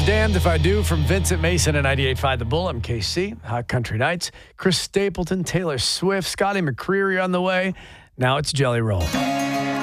Damned If I Do from Vincent Mason and 98.5 The Bull. I'm KC, Hot Country Nights. Chris Stapleton, Taylor Swift, Scotty McCreery on the way. Now it's Jelly Roll.